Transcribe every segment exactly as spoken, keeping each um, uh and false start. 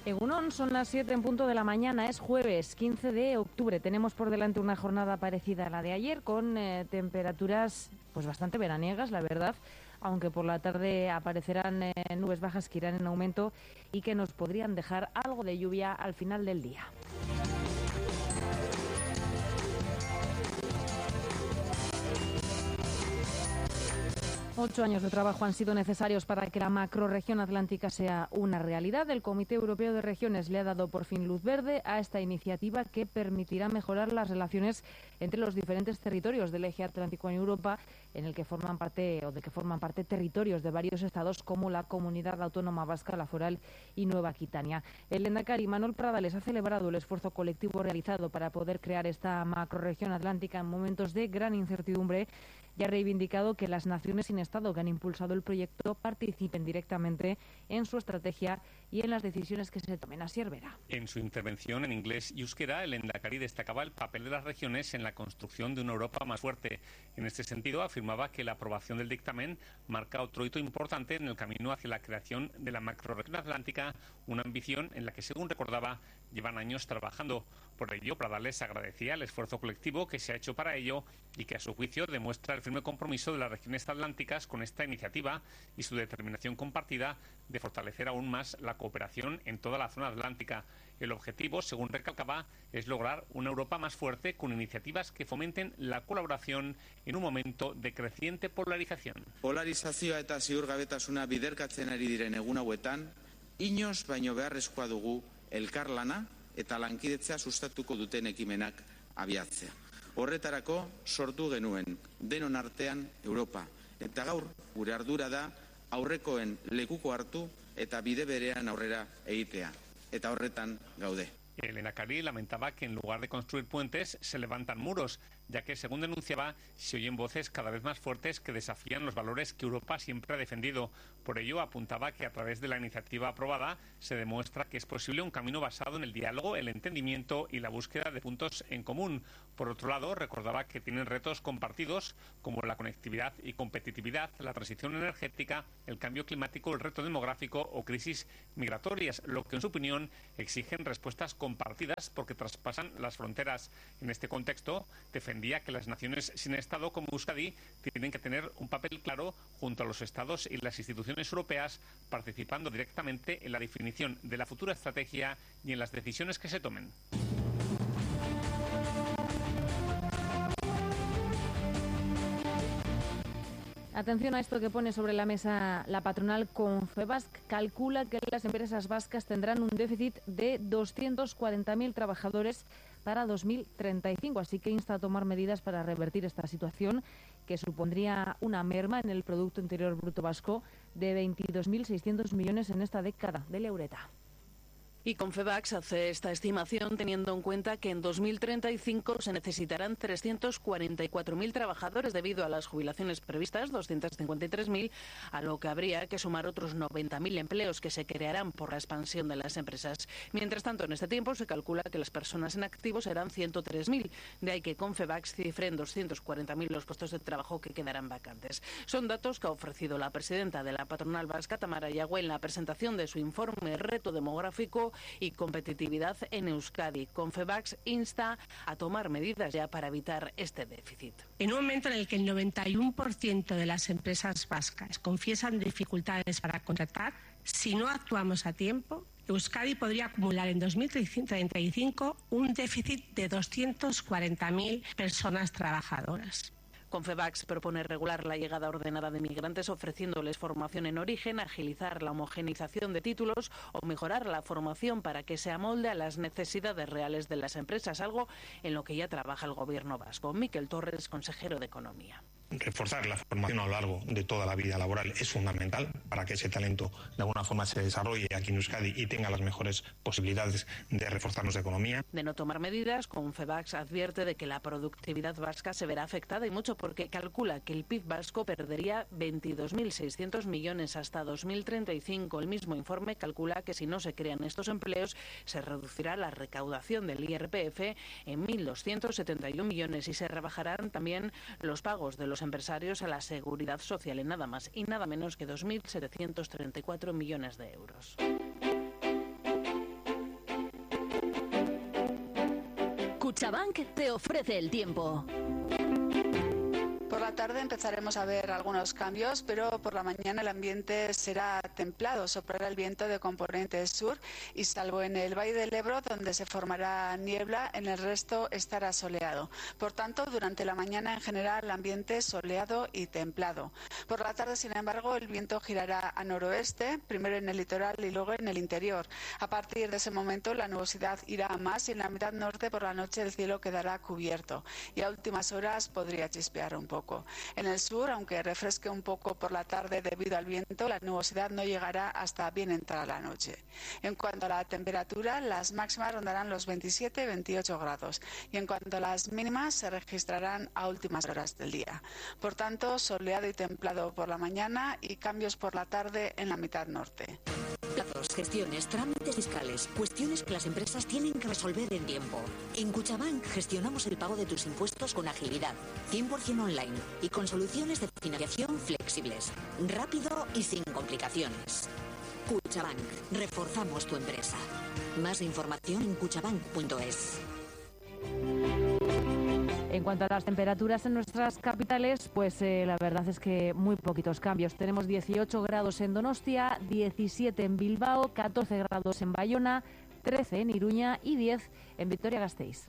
Egunon, son las siete en punto de la mañana, es jueves quince de octubre. Tenemos por delante una jornada parecida a la de ayer, con eh, temperaturas pues bastante veraniegas, la verdad, aunque por la tarde aparecerán eh, nubes bajas que irán en aumento y que nos podrían dejar algo de lluvia al final del día. Ocho años de trabajo han sido necesarios para que la macrorregión atlántica sea una realidad. El Comité Europeo de Regiones le ha dado por fin luz verde a esta iniciativa que permitirá mejorar las relaciones entre los diferentes territorios del eje atlántico en Europa, en el que forman parte o de que forman parte territorios de varios estados como la Comunidad Autónoma Vasca, la Foral y Nueva Aquitania. El lehendakari Manuel Pradales ha celebrado el esfuerzo colectivo realizado para poder crear esta macrorregión atlántica en momentos de gran incertidumbre y ha reivindicado que las naciones sin Estado que han impulsado el proyecto participen directamente en su estrategia y en las decisiones que se tomen. Asier Vera. En su intervención en inglés y euskera, el lehendakari destacaba el papel de las regiones en la construcción de una Europa más fuerte. En este sentido, afirmaba que la aprobación del dictamen marca otro hito importante en el camino hacia la creación de la macrorregión atlántica, una ambición en la que, según recordaba, llevan años trabajando. Por ello, Pradales agradecía el esfuerzo colectivo que se ha hecho para ello y que, a su juicio, demuestra el firme compromiso de las regiones atlánticas con esta iniciativa y su determinación compartida de fortalecer aún más la cooperación en toda la zona atlántica. El objetivo, según recalcaba, es lograr una Europa más fuerte con iniciativas que fomenten la colaboración en un momento de creciente polarización. Polarizazioa eta ziurgabetasuna biderkatzen ari diren egun hauetan, inoz baino beharrezkoa dugu elkarlana eta lankidetzea sustatuko duten ekimenak abiatzea. Horretarako sortu genuen denon artean Europa. Eta gaur gure ardura da aurrekoen lekuko hartu eta bide berean aurrera egitea. Eta horretan gaude. El lehendakari lamentaba que en lugar de construir puentes se levantan muros, ya que, según denunciaba, se oyen voces cada vez más fuertes que desafían los valores que Europa siempre ha defendido. Por ello, apuntaba que a través de la iniciativa aprobada se demuestra que es posible un camino basado en el diálogo, el entendimiento y la búsqueda de puntos en común. Por otro lado, recordaba que tienen retos compartidos como la conectividad y competitividad, la transición energética, el cambio climático, el reto demográfico o crisis migratorias, lo que, en su opinión, exigen respuestas compartidas porque traspasan las fronteras. En este contexto, defendía que las naciones sin Estado como Euskadi tienen que tener un papel claro junto a los Estados y las instituciones europeas, participando directamente en la definición de la futura estrategia y en las decisiones que se tomen. Atención a esto que pone sobre la mesa la patronal. Confebask calcula que las empresas vascas tendrán un déficit de doscientos cuarenta mil trabajadores para dos mil treinta y cinco, así que insta a tomar medidas para revertir esta situación, que supondría una merma en el Producto Interior Bruto vasco de veintidós mil seiscientos millones en esta década. De Leureta. Y Confebask hace esta estimación teniendo en cuenta que en dos mil treinta y cinco se necesitarán trescientos cuarenta y cuatro mil trabajadores debido a las jubilaciones previstas, doscientos cincuenta y tres mil, a lo que habría que sumar otros noventa mil empleos que se crearán por la expansión de las empresas. Mientras tanto, en este tiempo se calcula que las personas en activo serán ciento tres mil, de ahí que Confebask cifre en doscientos cuarenta mil los puestos de trabajo que quedarán vacantes. Son datos que ha ofrecido la presidenta de la patronal vasca, Tamara Yagüe, en la presentación de su informe Reto Demográfico y Competitividad en Euskadi. Confebask insta a tomar medidas ya para evitar este déficit. En un momento en el que el noventa y uno por ciento de las empresas vascas confiesan dificultades para contratar, si no actuamos a tiempo, Euskadi podría acumular en dos mil treinta y cinco un déficit de doscientas cuarenta mil personas trabajadoras. Confebask propone regular la llegada ordenada de migrantes ofreciéndoles formación en origen, agilizar la homogeneización de títulos o mejorar la formación para que se amolde a las necesidades reales de las empresas, algo en lo que ya trabaja el gobierno vasco. Miquel Torres, consejero de Economía. Reforzar la formación a lo largo de toda la vida laboral es fundamental para que ese talento de alguna forma se desarrolle aquí en Euskadi y tenga las mejores posibilidades de reforzar nuestra economía. De no tomar medidas, Confebask advierte de que la productividad vasca se verá afectada y mucho porque calcula que el P I B vasco perdería veintidós mil seiscientos millones hasta dos mil treinta y cinco. El mismo informe calcula que si no se crean estos empleos se reducirá la recaudación del I R P F en mil doscientos setenta y uno millones y se rebajarán también los pagos de los empresarios a la seguridad social en nada más y nada menos que dos mil setecientos treinta y cuatro millones de euros. Cuchabank te ofrece el tiempo. Por la tarde empezaremos a ver algunos cambios, pero por la mañana el ambiente será templado, soplará el viento de componente sur y salvo en el Valle del Ebro, donde se formará niebla, en el resto estará soleado. Por tanto, durante la mañana en general el ambiente soleado y templado. Por la tarde, sin embargo, el viento girará a noroeste, primero en el litoral y luego en el interior. A partir de ese momento la nubosidad irá a más y en la mitad norte por la noche el cielo quedará cubierto y a últimas horas podría chispear un poco. En el sur, aunque refresque un poco por la tarde debido al viento, la nubosidad no llegará hasta bien entrada la noche. En cuanto a la temperatura, las máximas rondarán los veintisiete y veintiocho grados y en cuanto a las mínimas se registrarán a últimas horas del día. Por tanto, soleado y templado por la mañana y cambios por la tarde en la mitad norte. Plazos, gestiones, trámites fiscales, cuestiones que las empresas tienen que resolver en tiempo. En Cuchabank gestionamos el pago de tus impuestos con agilidad, cien por ciento online y con soluciones de financiación flexibles, rápido y sin complicaciones. Cuchabank, reforzamos tu empresa. Más información en cuchabank punto es. En cuanto a las temperaturas en nuestras capitales, pues eh, la verdad es que muy poquitos cambios. Tenemos dieciocho grados en Donostia, diecisiete en Bilbao, catorce grados en Bayona, trece en Iruña y diez en Vitoria-Gasteiz.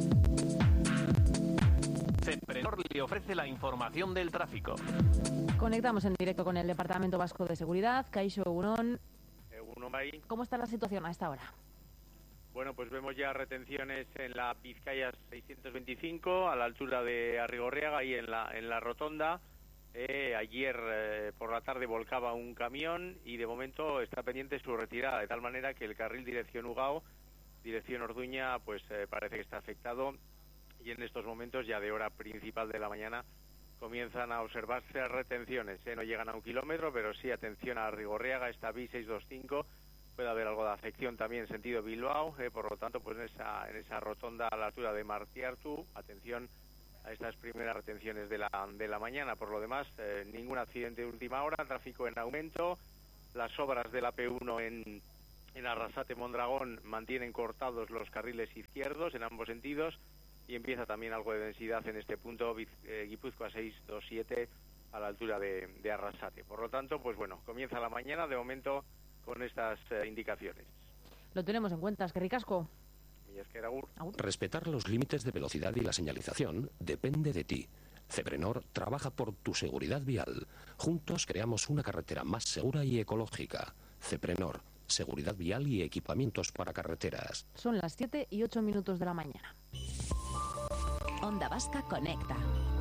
Ceprenor le ofrece la información del tráfico. Conectamos en directo con el Departamento Vasco de Seguridad. Kaixo, Egunon. Egunon, bai. ¿Cómo está la situación a esta hora? Bueno, pues vemos ya retenciones en la Vizcaya seiscientos veinticinco, a la altura de Arrigorriaga y en la, en la rotonda. Eh, ayer eh, por la tarde volcaba un camión y de momento está pendiente su retirada, de tal manera que el carril dirección Ugao, dirección Orduña, pues eh, parece que está afectado y en estos momentos ya de hora principal de la mañana comienzan a observarse retenciones. Eh, no llegan a un kilómetro, pero sí, atención a Arrigorriaga, esta B seiscientos veinticinco. Puede haber algo de afección también en sentido Bilbao, eh, por lo tanto, pues en esa, en esa rotonda a la altura de Martiartu, atención a estas primeras retenciones de la, de la mañana. Por lo demás, eh, ningún accidente de última hora, tráfico en aumento, las obras de la P uno en, en Arrasate-Mondragón mantienen cortados los carriles izquierdos en ambos sentidos y empieza también algo de densidad en este punto, eh, Guipúzcoa seiscientos veintisiete a la altura de, de Arrasate. Por lo tanto, pues bueno, comienza la mañana, de momento con estas eh, indicaciones. Lo tenemos en cuenta, es que ricasco. Respetar los límites de velocidad y la señalización depende de ti. Ceprenor trabaja por tu seguridad vial. Juntos creamos una carretera más segura y ecológica. Ceprenor, seguridad vial y equipamientos para carreteras. Son las siete y ocho minutos de la mañana. Onda Vasca conecta.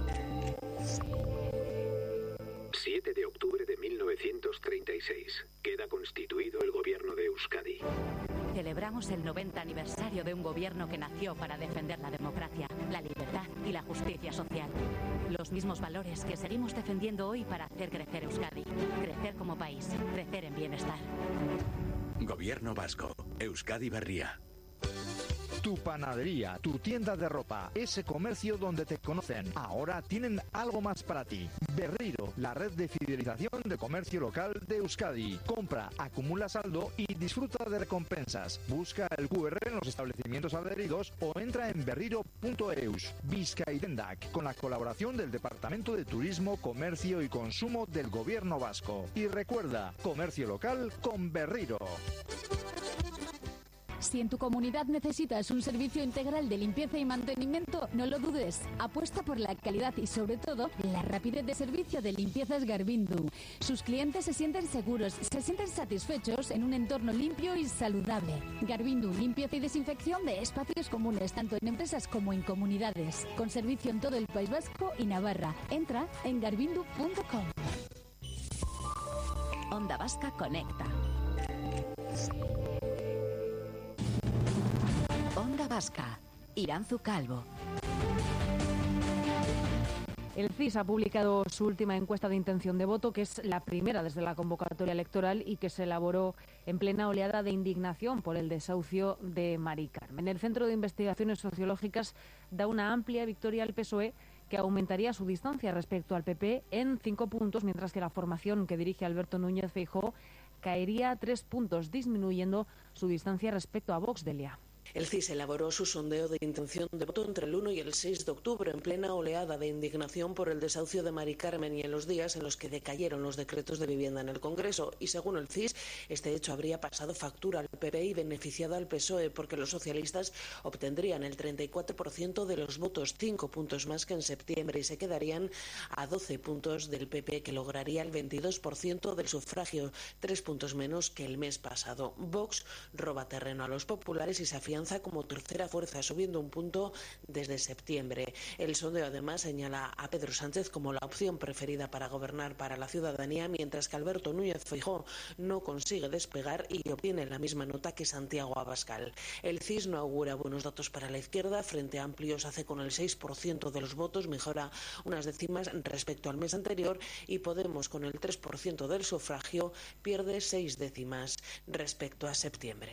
siete de octubre de mil novecientos treinta y seis. Queda constituido el gobierno de Euskadi. Celebramos el noventa aniversario de un gobierno que nació para defender la democracia, la libertad y la justicia social. Los mismos valores que seguimos defendiendo hoy para hacer crecer Euskadi. Crecer como país, crecer en bienestar. Gobierno vasco. Euskadi Berria. Tu panadería, tu tienda de ropa, ese comercio donde te conocen. Ahora tienen algo más para ti. Berriro, la red de fidelización de comercio local de Euskadi. Compra, acumula saldo y disfruta de recompensas. Busca el cu erre en los establecimientos adheridos o entra en berriro punto eus. Bizkaidendak, con la colaboración del Departamento de Turismo, Comercio y Consumo del Gobierno Vasco. Y recuerda, comercio local con Berriro. Si en tu comunidad necesitas un servicio integral de limpieza y mantenimiento, no lo dudes. Apuesta por la calidad y, sobre todo, la rapidez de servicio de Limpiezas Garbindu. Sus clientes se sienten seguros, se sienten satisfechos en un entorno limpio y saludable. Garbindu, limpieza y desinfección de espacios comunes, tanto en empresas como en comunidades. Con servicio en todo el País Vasco y Navarra. Entra en garbindu punto com. Onda Vasca conecta. Onda Vasca, Iranzu Calvo. El C I S ha publicado su última encuesta de intención de voto, que es la primera desde la convocatoria electoral y que se elaboró en plena oleada de indignación por el desahucio de Mari Carmen. El Centro de Investigaciones Sociológicas da una amplia victoria al P S O E, que aumentaría su distancia respecto al P P en cinco puntos, mientras que la formación que dirige Alberto Núñez Feijóo caería a tres puntos, disminuyendo su distancia respecto a Vox, Delia. El C I S elaboró su sondeo de intención de voto entre el uno y el seis de octubre, en plena oleada de indignación por el desahucio de Mari Carmen y en los días en los que decayeron los decretos de vivienda en el Congreso. Y según el C I S, este hecho habría pasado factura al P P y beneficiado al P S O E porque los socialistas obtendrían el treinta y cuatro por ciento de los votos, cinco puntos más que en septiembre, y se quedarían a doce puntos del P P, que lograría el veintidós por ciento del sufragio, tres puntos menos que el mes pasado. Vox roba terreno a los populares y se afianza como tercera fuerza, subiendo un punto desde septiembre. El sondeo además señala a Pedro Sánchez como la opción preferida para gobernar para la ciudadanía, mientras que Alberto Núñez Feijóo no consigue despegar y obtiene la misma nota que Santiago Abascal. El C I S no augura buenos datos para la izquierda. Frente Amplio se hace con el seis por ciento de los votos, mejora unas décimas respecto al mes anterior, y Podemos, con el tres por ciento del sufragio, pierde seis décimas respecto a septiembre.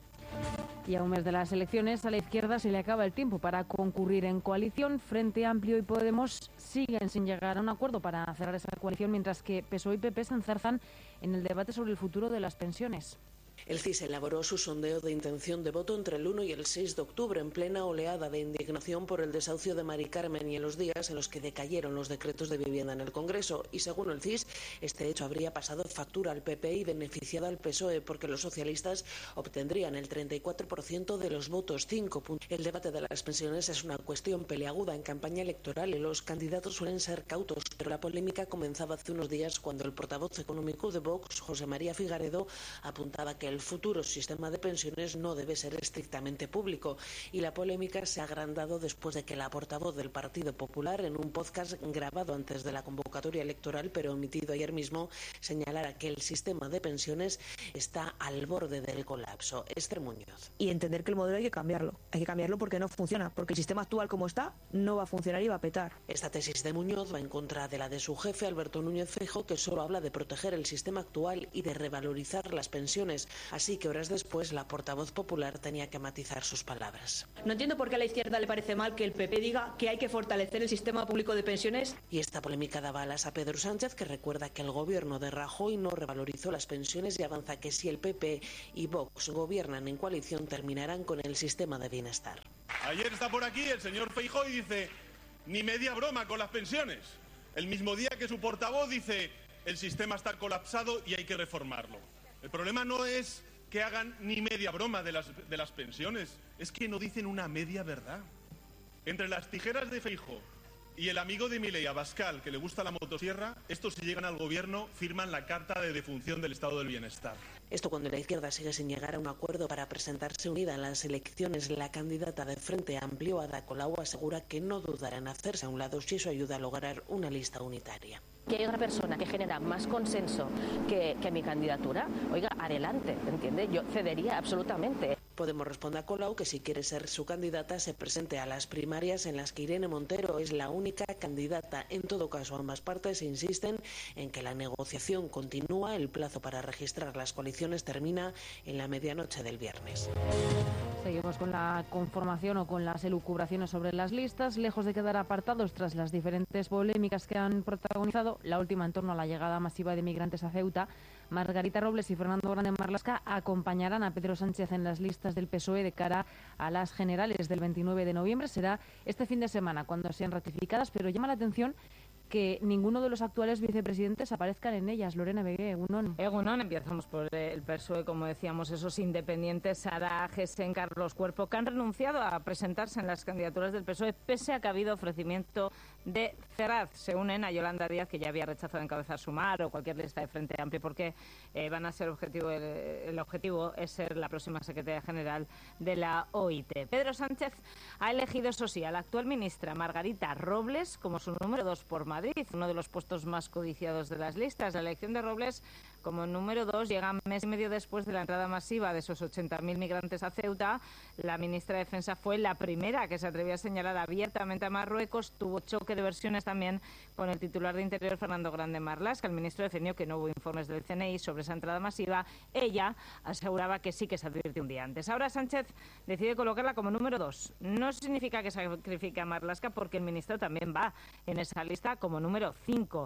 Y a un mes de las elecciones, a la izquierda se le acaba el tiempo para concurrir en coalición. Frente Amplio y Podemos siguen sin llegar a un acuerdo para cerrar esa coalición, mientras que P S O E y P P se enzarzan en el debate sobre el futuro de las pensiones. El C I S elaboró su sondeo de intención de voto entre el uno y el seis de octubre, en plena oleada de indignación por el desahucio de Mari Carmen y en los días en los que decayeron los decretos de vivienda en el Congreso. Y según el C I S, este hecho habría pasado factura al P P y beneficiado al P S O E porque los socialistas obtendrían el treinta y cuatro por ciento de los votos, cinco puntos. El debate de las pensiones es una cuestión peleaguda en campaña electoral y los candidatos suelen ser cautos, pero la polémica comenzaba hace unos días cuando el portavoz económico de Vox, José María Figaredo, apuntaba que el futuro sistema de pensiones no debe ser estrictamente público, y la polémica se ha agrandado después de que la portavoz del Partido Popular, en un podcast grabado antes de la convocatoria electoral pero omitido ayer mismo, señalara que el sistema de pensiones está al borde del colapso. Esther Muñoz. Y entender que el modelo hay que cambiarlo. Hay que cambiarlo porque no funciona, porque el sistema actual como está no va a funcionar y va a petar. Esta tesis de Muñoz va en contra de la de su jefe, Alberto Núñez Feijóo, que solo habla de proteger el sistema actual y de revalorizar las pensiones. Así que horas después la portavoz popular tenía que matizar sus palabras. No entiendo por qué a la izquierda le parece mal que el P P diga que hay que fortalecer el sistema público de pensiones. Y esta polémica daba alas a Pedro Sánchez, que recuerda que el gobierno de Rajoy no revalorizó las pensiones y avanza que si el P P y Vox gobiernan en coalición terminarán con el sistema de bienestar. Ayer está por aquí el señor Feijóo y dice, ni media broma con las pensiones. El mismo día que su portavoz dice, el sistema está colapsado y hay que reformarlo. El problema no es que hagan ni media broma de las, de las pensiones, es que no dicen una media verdad. Entre las tijeras de Feijóo y el amigo de Milei, Abascal, que le gusta la motosierra, estos, si llegan al gobierno, firman la Carta de Defunción del Estado del Bienestar. Esto cuando la izquierda sigue sin llegar a un acuerdo para presentarse unida en las elecciones. La candidata de Frente Amplio, Ada Colau, asegura que no dudará en hacerse a un lado si eso ayuda a lograr una lista unitaria. Que hay una persona que genera más consenso que, que mi candidatura, oiga, adelante, ¿entiende? Yo cedería absolutamente. Podemos responder a Colau que si quiere ser su candidata se presente a las primarias en las que Irene Montero es la única candidata. En todo caso, ambas partes insisten en que la negociación continúa. El plazo para registrar las coaliciones termina en la medianoche del viernes. Seguimos con la conformación o con las elucubraciones sobre las listas. Lejos de quedar apartados tras las diferentes polémicas que han protagonizado, la última en torno a la llegada masiva de migrantes a Ceuta, Margarita Robles y Fernando Grande Marlaska acompañarán a Pedro Sánchez en las listas del P S O E de cara a las generales del veintinueve de noviembre. Será este fin de semana cuando sean ratificadas, pero llama la atención que ninguno de los actuales vicepresidentes aparezcan en ellas. Lorena Begué, Egunon. Egunon, empezamos por el P S O E, como decíamos, esos independientes, Sara Gesen, Carlos Cuerpo, que han renunciado a presentarse en las candidaturas del P S O E, pese a que ha habido ofrecimiento de Ferraz. Se unen a Yolanda Díaz, que ya había rechazado encabezar Sumar o cualquier lista de Frente Amplio, porque eh, van a ser objetivo, el, el objetivo es ser la próxima secretaria general de la O I T. Pedro Sánchez ha elegido, eso sí, a la actual ministra Margarita Robles como su número dos por Madrid. Madrid, uno de los puestos más codiciados de las listas. La elección de Robles como número dos llega mes y medio después de la entrada masiva de esos ochenta mil migrantes a Ceuta. La ministra de Defensa fue la primera que se atrevió a señalar abiertamente a Marruecos. Tuvo choque de versiones también con el titular de Interior, Fernando Grande Marlaska. El ministro defendió que no hubo informes del C N I sobre esa entrada masiva. Ella aseguraba que sí, que se advirtió un día antes. Ahora Sánchez decide colocarla como número dos. No significa que sacrifique a Marlaska, porque el ministro también va en esa lista como número cinco.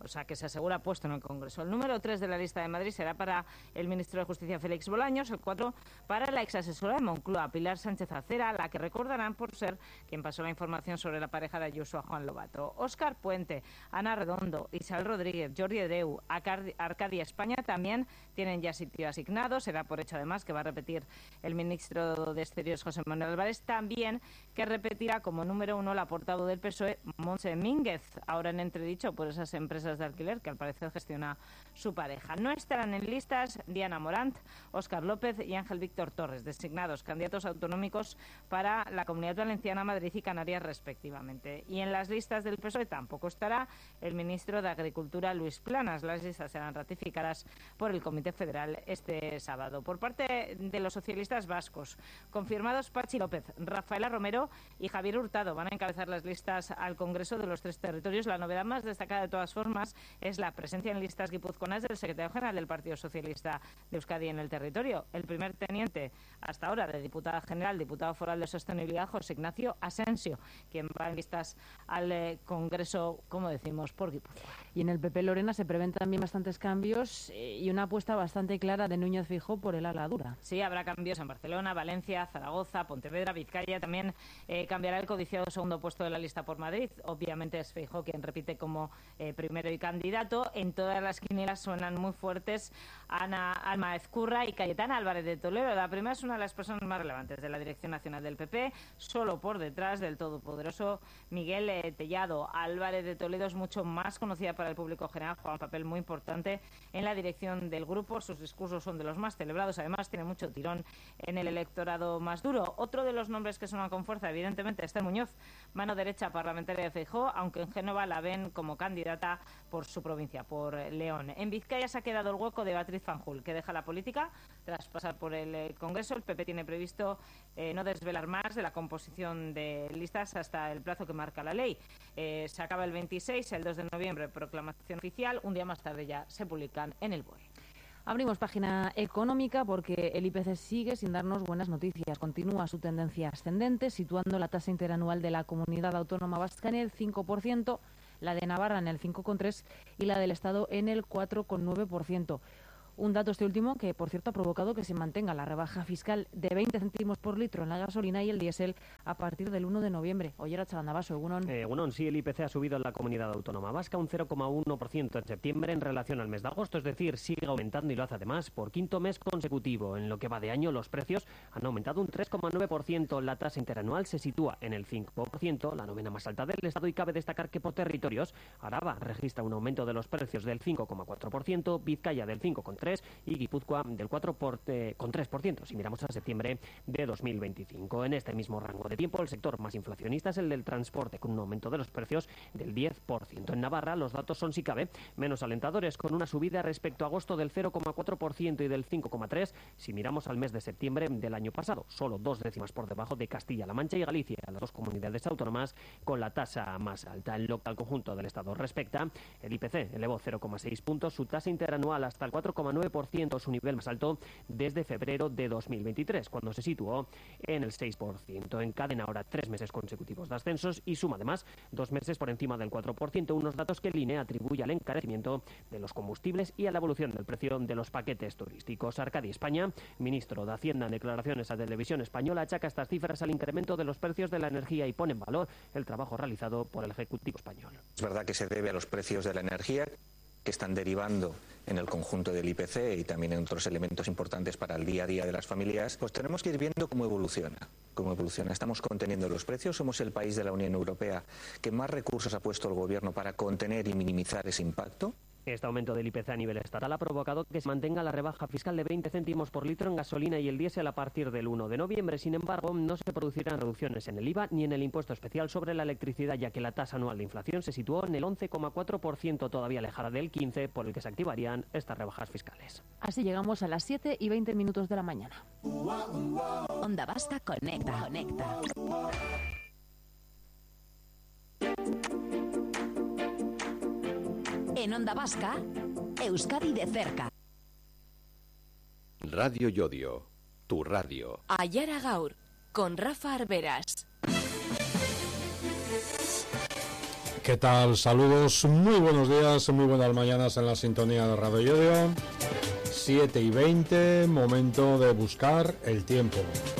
o sea que se asegura puesto en el Congreso. El número tres de la lista de Madrid será para el ministro de Justicia Félix Bolaños, el cuatro para la exasesora de Moncloa, Pilar Sánchez Acera, la que recordarán por ser quien pasó la información sobre la pareja de Ayuso a Juan Lobato. Óscar Puente, Ana Redondo, Isabel Rodríguez, Jordi Hereu, Arcadia España también tienen ya sitio asignado. Será por hecho además que va a repetir el ministro de Exteriores José Manuel Álvarez, también que repetirá como número uno la portavoz del P S O E, Montse Mínguez, ahora en entredicho por esas empresas de alquiler que al parecer gestiona su pareja. No estarán en listas Diana Morant, Óscar López y Ángel Víctor Torres, designados candidatos autonómicos para la Comunidad Valenciana, Madrid y Canarias respectivamente. Y en las listas del P S O E tampoco estará el ministro de Agricultura, Luis Planas. Las listas serán ratificadas por el Comité Federal este sábado. Por parte de los socialistas vascos, confirmados Pachi López, Rafaela Romero y Javier Hurtado van a encabezar las listas al Congreso de los tres territorios. La novedad más destacada de todas formas es la presencia en listas guipuzcoanas del secretario general del Partido Socialista de Euskadi en el territorio, el primer teniente hasta ahora de diputada general, diputado foral de Sostenibilidad, José Ignacio Asensio, quien va en listas al eh, Congreso, como decimos, por Guipúzcoa. Y en el P P, Lorena, se prevén también bastantes cambios eh, y una apuesta bastante clara de Núñez Feijóo por el ala dura. Sí, habrá cambios en Barcelona, Valencia, Zaragoza, Pontevedra, Vizcaya. También eh, cambiará el codiciado segundo puesto de la lista por Madrid. Obviamente es Feijóo quien repite como eh, primero y candidato. En todas las quinielas suenan muy fuertes Ana Alma Ezcurra y Cayetana Álvarez de Toledo. La primera es una de las personas más relevantes de la Dirección Nacional del P P, solo por detrás del todopoderoso Miguel eh, Tellado. Álvarez de Toledo es mucho más conocida para el público general, juega un papel muy importante en la dirección del grupo. Sus discursos son de los más celebrados, además tiene mucho tirón en el electorado más duro. Otro de los nombres que suenan con fuerza, evidentemente, Esther Muñoz, mano derecha parlamentaria de Feijóo, aunque en Génova la ven como candidata por su provincia, por León. En Vizcaya se ha quedado el hueco de Beatriz Fanjul, que deja la política tras pasar por el eh, Congreso. El P P tiene previsto eh, no desvelar más de la composición de listas hasta el plazo que marca la ley. Eh, se acaba el veintiséis, el dos de noviembre, proclamación oficial. Un día más tarde ya se publican en el B O E. Abrimos página económica porque el I P C sigue sin darnos buenas noticias. Continúa su tendencia ascendente, situando la tasa interanual de la Comunidad Autónoma Vasca en el cinco por ciento, la de Navarra en el cinco coma tres por ciento y la del Estado en el cuatro coma nueve por ciento. Un dato este último que, por cierto, ha provocado que se mantenga la rebaja fiscal de veinte céntimos por litro en la gasolina y el diésel a partir del uno de noviembre. Oye, era Chalandabaso, Egunon. Eh, Egunon, sí, el I P C ha subido en la Comunidad Autónoma Vasca un cero coma uno por ciento en septiembre en relación al mes de agosto, es decir, sigue aumentando y lo hace además por quinto mes consecutivo. En lo que va de año, los precios han aumentado un tres coma nueve por ciento. La tasa interanual se sitúa en el cinco por ciento, la novena más alta del Estado, y cabe destacar que por territorios, Araba registra un aumento de los precios del cinco coma cuatro por ciento, Vizcaya del cinco coma tres por ciento y Guipúzcoa del cuatro coma tres por ciento, si miramos a septiembre de dos mil veinticinco. En este mismo rango de tiempo, el sector más inflacionista es el del transporte, con un aumento de los precios del diez por ciento. En Navarra, los datos son, si cabe, menos alentadores, con una subida respecto a agosto del cero coma cuatro por ciento y del cinco coma tres por ciento, si miramos al mes de septiembre del año pasado, solo dos décimas por debajo de Castilla-La Mancha y Galicia, las dos comunidades autónomas con la tasa más alta. En lo que al conjunto del Estado respecta, el I P C elevó cero coma seis puntos su tasa interanual hasta el cuatro coma nueve por ciento, su nivel más alto desde febrero de dos mil veintitrés, cuando se situó en el seis por ciento. Encadena ahora tres meses consecutivos de ascensos y suma además dos meses por encima del cuatro por ciento, unos datos que el I N E atribuye al encarecimiento de los combustibles y a la evolución del precio de los paquetes turísticos. Arcadia España, ministro de Hacienda, en declaraciones a Televisión Española, achaca estas cifras al incremento de los precios de la energía y pone en valor el trabajo realizado por el Ejecutivo español. Es verdad que se debe a los precios de la energía, que están derivando en el conjunto del I P C y también en otros elementos importantes para el día a día de las familias, pues tenemos que ir viendo cómo evoluciona. Cómo evoluciona. Estamos conteniendo los precios, somos el país de la Unión Europea que más recursos ha puesto el Gobierno para contener y minimizar ese impacto. Este aumento del I P C a nivel estatal ha provocado que se mantenga la rebaja fiscal de veinte céntimos por litro en gasolina y el diésel a partir del uno de noviembre. Sin embargo, no se producirán reducciones en el I V A ni en el impuesto especial sobre la electricidad, ya que la tasa anual de inflación se situó en el once coma cuatro por ciento, todavía alejada del quince por ciento, por el que se activarían estas rebajas fiscales. Así llegamos a las siete y veinte minutos de la mañana. Onda Vasca conecta, conecta. En Onda Vasca, Euskadi de cerca. Radio Yodio, tu radio. Ayara Gaur, con Rafa Arberas. ¿Qué tal? Saludos, muy buenos días, muy buenas mañanas en la sintonía de Radio Llodio. siete y veinte, momento de buscar el tiempo.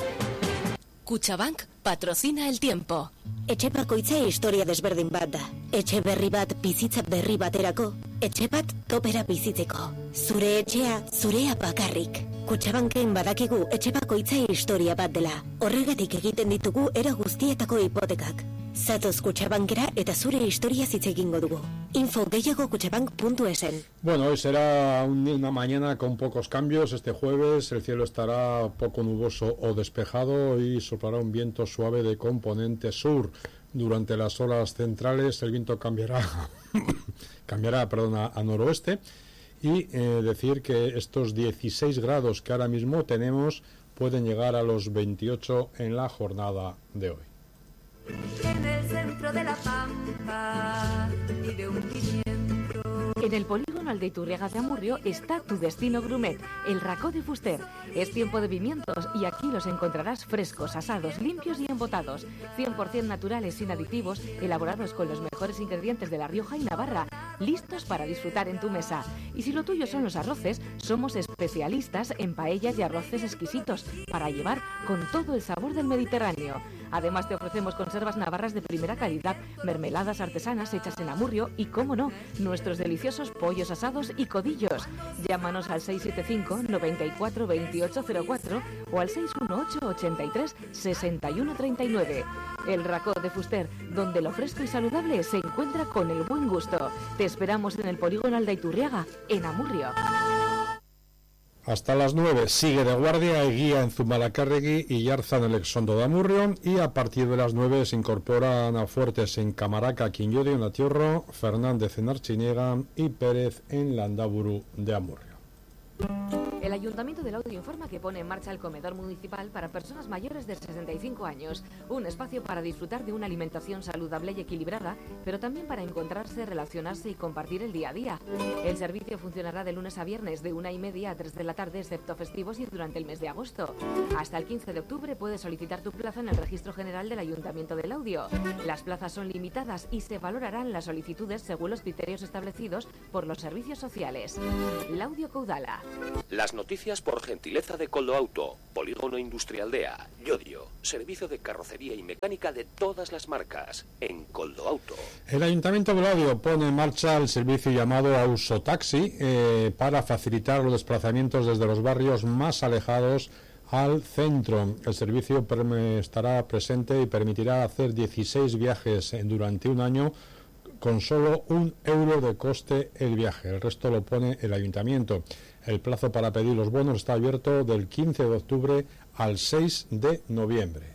Kutxabank patrocina el tiempo. Etxe bakoitza historia desberdin bat da. Etxe berri bat bizitza berri baterako. Etxe bat topera bizitzeko. Zure etxea, zurea bakarrik. Kutxabanken badakigu etxe bakoitza historia bat dela. Horregatik egiten ditugu era guztietako hipotekak. Zatoz Kutxabankera eta zure historia hitz egingo dugu. Info gehiago kutxabank punto esen. Bueno, hoy será un, una mañana con pocos cambios. Este jueves el cielo estará poco nuboso o despejado y soplará un viento suave de componente sur. Durante las horas centrales el viento cambiará, cambiará perdón, a, a noroeste. Y eh, decir que estos dieciséis grados que ahora mismo tenemos pueden llegar a los veintiocho en la jornada de hoy. En el centro de la pampa vive un pimiento. En el polígono Aldeiturriaga de Amurrio está tu destino Grumet, el Racó de Fuster. Es tiempo de pimientos y aquí los encontrarás frescos, asados, limpios y embotados. cien por ciento naturales, sin aditivos, elaborados con los mejores ingredientes de La Rioja y Navarra. Listos para disfrutar en tu mesa. Y si lo tuyo son los arroces, somos especialistas en paellas y arroces exquisitos para llevar con todo el sabor del Mediterráneo. Además te ofrecemos conservas navarras de primera calidad, mermeladas artesanas hechas en Amurrio y, cómo no, nuestros deliciosos pollos asados y codillos. Llámanos al seis siete cinco, noventa y cuatro, veintiocho cero cuatro o al seis uno ocho, ochenta y tres, sesenta y uno treinta y nueve. El Racó de Fuster, donde lo fresco y saludable se encuentra con el buen gusto. Te esperamos en el polígono Aldeiturriaga, en Amurrio. Hasta las nueve sigue de guardia y guía en Zumalacárregui y Yarza en el Exondo de Amurrio, y a partir de las nueve se incorporan a Fuertes en Camaraca, Quinyodio en Atiorro, Fernández en Archiniega y Pérez en Landaburu de Amurrio. El Ayuntamiento de Laudio informa que pone en marcha el comedor municipal para personas mayores de sesenta y cinco años, un espacio para disfrutar de una alimentación saludable y equilibrada, pero también para encontrarse, relacionarse y compartir el día a día. El servicio funcionará de lunes a viernes de una y media a tres de la tarde, excepto festivos y durante el mes de agosto. Hasta el quince de octubre puedes solicitar tu plaza en el Registro General del Ayuntamiento de Laudio. Las plazas son limitadas y se valorarán las solicitudes según los criterios establecidos por los servicios sociales. Laudio Caudala. Las noticias por gentileza de Coldo Auto, Polígono Industrial de A, Llodio, servicio de carrocería y mecánica de todas las marcas, en Coldo Auto. El Ayuntamiento de Laudio pone en marcha el servicio llamado Ausotaxi eh, para facilitar los desplazamientos desde los barrios más alejados al centro. El servicio estará presente y permitirá hacer dieciséis viajes durante un año con solo un euro de coste el viaje. El resto lo pone el Ayuntamiento. El plazo para pedir los bonos está abierto del quince de octubre al seis de noviembre.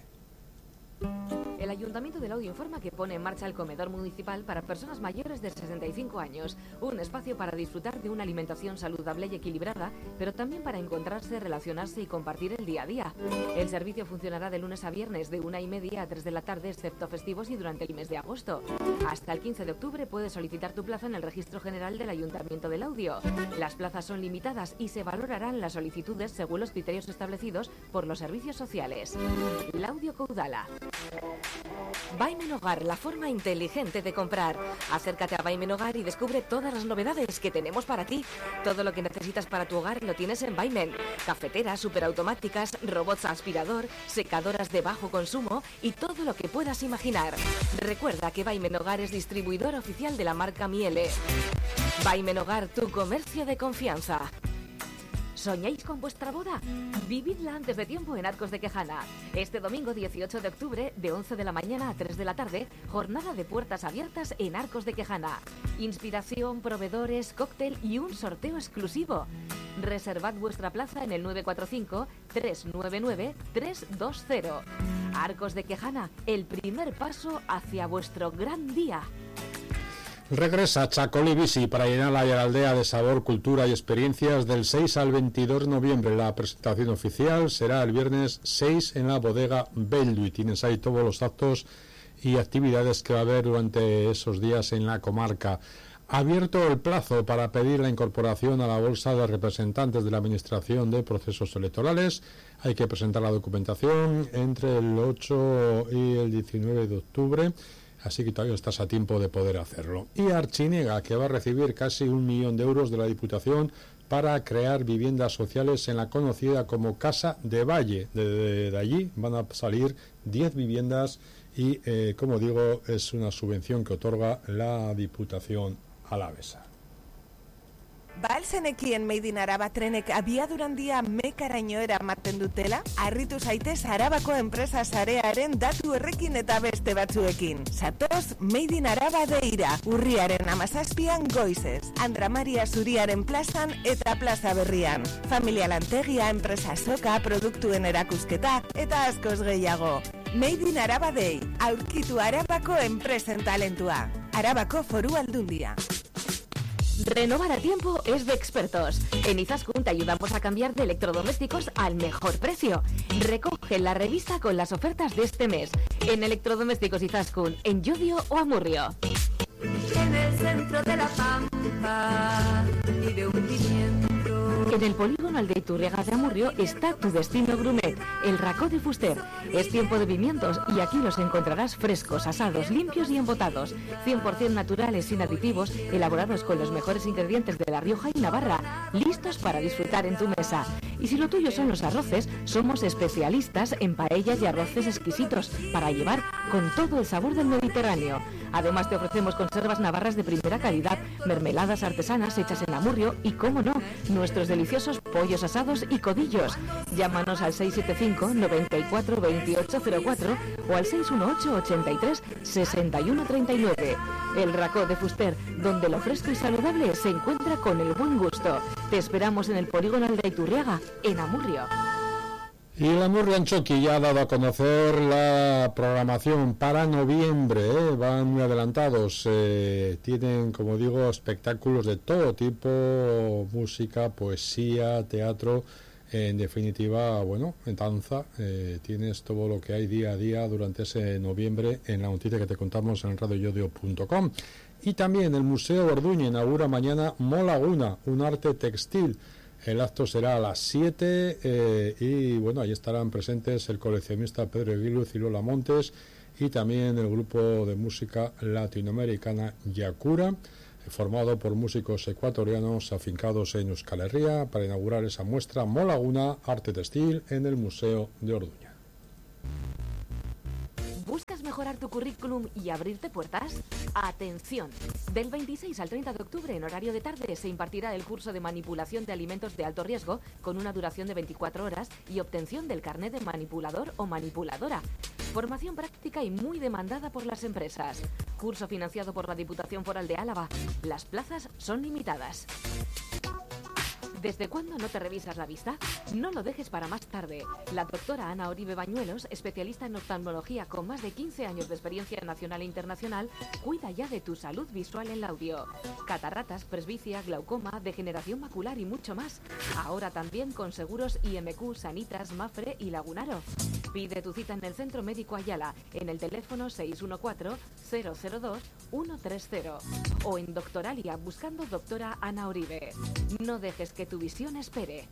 El Ayuntamiento de Laudio informa que pone en marcha el comedor municipal para personas mayores de sesenta y cinco años, un espacio para disfrutar de una alimentación saludable y equilibrada, pero también para encontrarse, relacionarse y compartir el día a día. El servicio funcionará de lunes a viernes de una y media a tres de la tarde, excepto festivos y durante el mes de agosto. Hasta el quince de octubre puedes solicitar tu plaza en el Registro General del Ayuntamiento de Laudio. Las plazas son limitadas y se valorarán las solicitudes según los criterios establecidos por los servicios sociales. Laudio Caudala. Vaimen Hogar, la forma inteligente de comprar. Acércate a Vaimen Hogar y descubre todas las novedades que tenemos para ti. Todo lo que necesitas para tu hogar lo tienes en Vaimen. Cafeteras, superautomáticas, robots aspirador, secadoras de bajo consumo y todo lo que puedas imaginar. Recuerda que Vaimen Hogar es distribuidor oficial de la marca Miele. Vaimen Hogar, tu comercio de confianza. ¿Soñáis con vuestra boda? Vividla antes de tiempo en Arcos de Quejana. Este domingo dieciocho de octubre, de once de la mañana a tres de la tarde, jornada de puertas abiertas en Arcos de Quejana. Inspiración, proveedores, cóctel y un sorteo exclusivo. Reservad vuestra plaza en el nueve cuatro cinco, tres nueve nueve, tres dos cero. Arcos de Quejana, el primer paso hacia vuestro gran día. Regresa Chacolí Bici para llenar la aldea de sabor, cultura y experiencias del seis al veintidós de noviembre. La presentación oficial será el viernes seis en la bodega Beldu y tienes ahí todos los actos y actividades que va a haber durante esos días en la comarca. Abierto el plazo para pedir la incorporación a la bolsa de representantes de la Administración de Procesos Electorales. Hay que presentar la documentación entre el ocho y el diecinueve de octubre. así que todavía estás a tiempo de poder hacerlo. Y Archiniega, que va a recibir casi un millón de euros de la Diputación para crear viviendas sociales en la conocida como Casa de Valle. De, de, de allí van a salir diez viviendas y, eh, como digo, es una subvención que otorga la Diputación alavesa. Balzenekien Made in Araba trenek abiadura handia mekaraino eramaten dutela, harritu zaitez Arabako enpresa sarearen datu errekin eta beste batzuekin. Zatoz Made in Araba deira, urriaren hamazazpian goizez, Andra Maria Zuriaren plazan eta plaza berrian. Familia lantegia, enpresa soka, produktuen erakusketa eta askoz gehiago. Made in Araba Day, aurkitu Arabako enpresen talentua. Arabako Foru Aldundia. Renovar a tiempo es de expertos. En Izaskun te ayudamos a cambiar de electrodomésticos al mejor precio. Recoge la revista con las ofertas de este mes en Electrodomésticos Izaskun, en Llodio o Amurrio. En el centro de la pampa y de hundimiento. En el polígono Aldeiturriaga de Amurrio está tu destino gourmet, el Racó de Fuster. Es tiempo de pimientos y aquí los encontrarás frescos, asados, limpios y embotados. cien por ciento naturales, sin aditivos, elaborados con los mejores ingredientes de La Rioja y Navarra, listos para disfrutar en tu mesa. Y si lo tuyo son los arroces, somos especialistas en paellas y arroces exquisitos para llevar con todo el sabor del Mediterráneo. Además te ofrecemos conservas navarras de primera calidad, mermeladas artesanas hechas en Amurrio y, cómo no, nuestros deliciosos pollos asados y codillos. Llámanos al seis siete cinco, noventa y cuatro, veintiocho cero cuatro o al seis uno ocho, ochenta y tres, sesenta y uno treinta y nueve. El Racó de Fuster, donde lo fresco y saludable se encuentra con el buen gusto. Te esperamos en el polígono Aldeiturriaga, en Amurrio. Y el Amurrio Antxoki ya ha dado a conocer la programación para noviembre, ¿eh? Van muy adelantados, eh, tienen, como digo, espectáculos de todo tipo, música, poesía, teatro, en definitiva, bueno, en danza, eh, tienes todo lo que hay día a día durante ese noviembre en la noticia que te contamos en radio yodio punto com. Y también el Museo Orduña inaugura mañana Molaguna, un arte textil. El acto será a las siete eh, y bueno, ahí estarán presentes el coleccionista Pedro Eguiluz y Lola Montes y también el grupo de música latinoamericana Yakura, formado por músicos ecuatorianos afincados en Euskal Herria, para inaugurar esa muestra Molaguna, arte textil, en el Museo de Orduña. ¿Buscas mejorar tu currículum y abrirte puertas? ¡Atención! Del veintiséis al treinta de octubre, en horario de tarde, se impartirá el curso de manipulación de alimentos de alto riesgo con una duración de veinticuatro horas y obtención del carnet de manipulador o manipuladora. Formación práctica y muy demandada por las empresas. Curso financiado por la Diputación Foral de Álava. Las plazas son limitadas. ¿Desde cuándo no te revisas la vista? No lo dejes para más tarde. La doctora Ana Oribe Bañuelos, especialista en oftalmología con más de quince años de experiencia nacional e internacional, cuida ya de tu salud visual en Laudio. Catarratas, presbicia, glaucoma, degeneración macular y mucho más. Ahora también con seguros I M Q, Sanitas, Mafre y Lagunaro. Pide tu cita en el Centro Médico Ayala, en el teléfono seis uno cuatro, cero cero dos, uno tres cero o en Doctoralia buscando doctora Ana Oribe. No dejes que tu visión espere.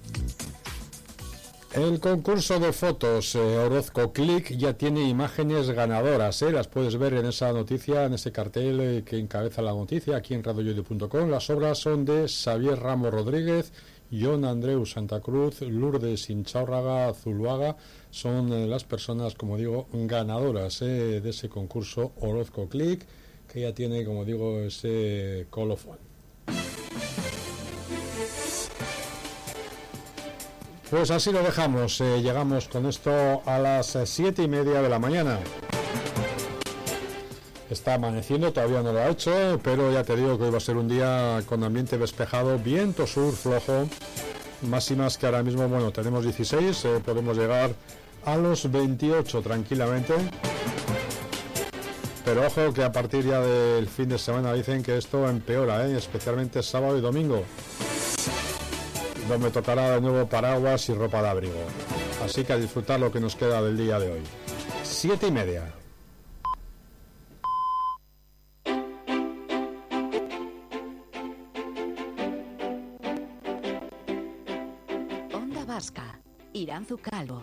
El concurso de fotos eh, Orozco Click ya tiene imágenes ganadoras, eh, las puedes ver en esa noticia, en ese cartel eh, que encabeza la noticia aquí en radio yodio punto com. Las obras son de Xavier Ramos Rodríguez, Jon Andreu Santa Cruz, Lourdes Inchaurraga Zuluaga, son eh, las personas, como digo, ganadoras eh, de ese concurso Orozco Click, que ya tiene, como digo, ese colofón. Pues así lo dejamos, eh, llegamos con esto a las eh, siete y media de la mañana. Está amaneciendo, todavía no lo ha hecho, pero ya te digo que hoy va a ser un día con ambiente despejado, viento sur flojo, máximas que ahora mismo, bueno, tenemos dieciséis, eh, podemos llegar a los veintiocho tranquilamente. Pero ojo que a partir ya del fin de semana dicen que esto empeora, ¿eh? Especialmente sábado y domingo, donde tocará de nuevo paraguas y ropa de abrigo. Así que a disfrutar lo que nos queda del día de hoy. Siete y media. Onda Vasca, Iranzu Calvo.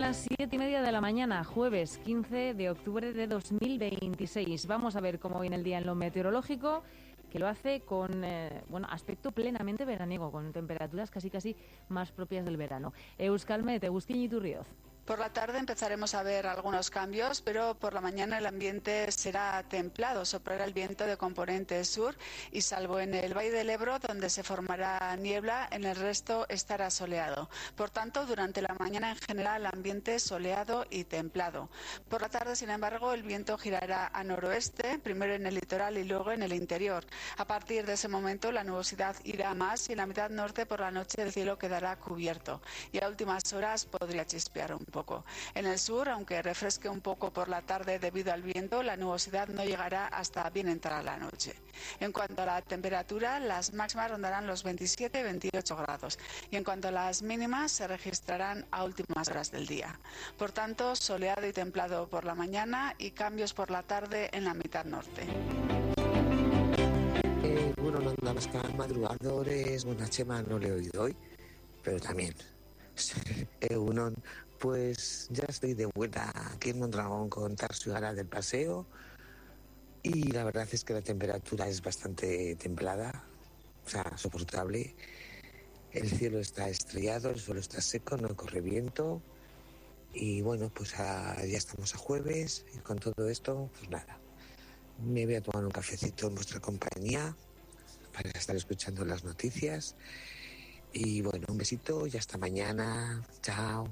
las siete y media de la mañana, jueves quince de octubre de dos mil veintiséis. Vamos a ver cómo viene el día en lo meteorológico, que lo hace con eh, bueno, aspecto plenamente veraniego, con temperaturas casi casi más propias del verano. Euskalmet, Agustín Iturrioz. Por la tarde empezaremos a ver algunos cambios, pero por la mañana el ambiente será templado, soplará el viento de componente sur y salvo en el Valle del Ebro, donde se formará niebla, en el resto estará soleado. Por tanto, durante la mañana en general ambiente soleado y templado. Por la tarde, sin embargo, el viento girará a noroeste, primero en el litoral y luego en el interior. A partir de ese momento la nubosidad irá más y en la mitad norte por la noche el cielo quedará cubierto y a últimas horas podría chispear un poco. En el sur, aunque refresque un poco por la tarde debido al viento, la nubosidad no llegará hasta bien entrada la noche. En cuanto a la temperatura, las máximas rondarán los veintisiete y veintiocho grados y en cuanto a las mínimas se registrarán a últimas horas del día. Por tanto, soleado y templado por la mañana y cambios por la tarde en la mitad norte. Eh, bueno, no andamos tan madrugadores, bueno, a Chema no le he oído hoy, pero también. Eh, uno, pues ya estoy de vuelta aquí en Mondragón con Tarso y Gara del paseo y la verdad es que la temperatura es bastante templada, o sea, soportable. El cielo está estrellado, el suelo está seco, no corre viento y bueno, pues a, ya estamos a jueves y con todo esto, pues nada, me voy a tomar un cafecito en vuestra compañía para estar escuchando las noticias y bueno, un besito y hasta mañana, chao.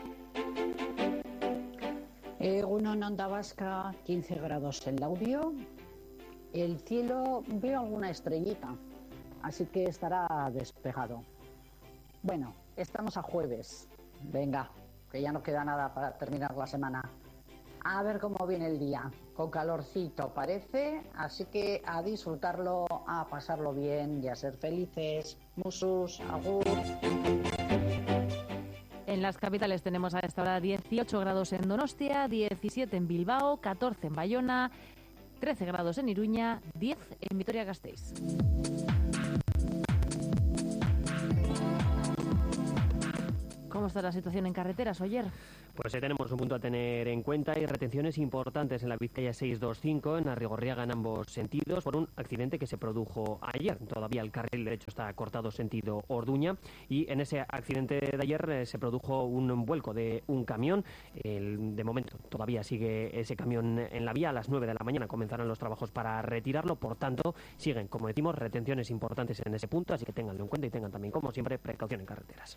Egunon Onda Vasca, quince grados en Laudio. El cielo, veo alguna estrellita, así que estará despejado. Bueno, estamos a jueves. Venga, que ya no queda nada para terminar la semana. A ver cómo viene el día. Con calorcito parece, así que a disfrutarlo, a pasarlo bien y a ser felices. Musus, agur. En las capitales tenemos a esta hora dieciocho grados en Donostia, diecisiete en Bilbao, catorce en Bayona, trece grados en Iruña, diez en Vitoria-Gasteiz. ¿Cómo está la situación en carreteras, Oyer? Pues eh, tenemos un punto a tener en cuenta y retenciones importantes en la Vizcaya seiscientos veinticinco, en Arrigorriaga en ambos sentidos, por un accidente que se produjo ayer. Todavía el carril derecho está cortado sentido Orduña y en ese accidente de ayer eh, se produjo un vuelco de un camión. El, de momento todavía sigue ese camión en la vía. A las nueve de la mañana comenzarán los trabajos para retirarlo. Por tanto, siguen, como decimos, retenciones importantes en ese punto, así que ténganlo en cuenta y tengan también, como siempre, precaución en carreteras.